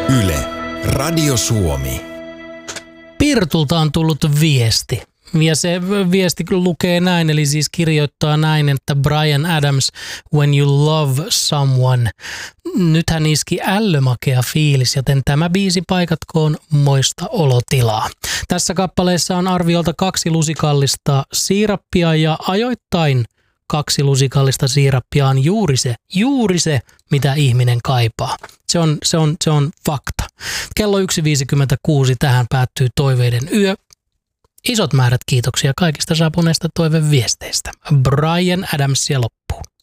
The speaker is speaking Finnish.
Yle, Radio Suomi. Pirtulta on tullut viesti. Ja se viesti lukee näin, eli siis kirjoittaa näin, että Bryan Adams, when you love someone. Nythän iski ällömakea fiilis, joten tämä biisi paikatkoon moista olotilaa. Tässä kappaleessa on arviolta 2 lusikallista siirappia ja ajoittain 2 lusikallista siirappia on juuri se, mitä ihminen kaipaa. Se on fakta. Kello 1.56 tähän päättyy Toiveiden yö. Isot määrät kiitoksia kaikista saapuneista toiveviesteistä. Bryan Adamsia loppuun.